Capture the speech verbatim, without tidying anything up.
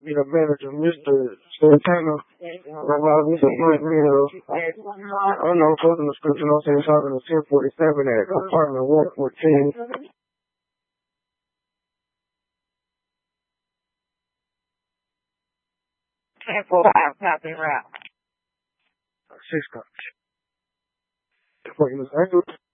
be the manager, Mister Santana. About Mister Martinez. I know, closing the scripture, no saying talking to ten forty-seven at apartment one fourteen. ten forty-five, copy route. Six cops. For you, Mister Andrews.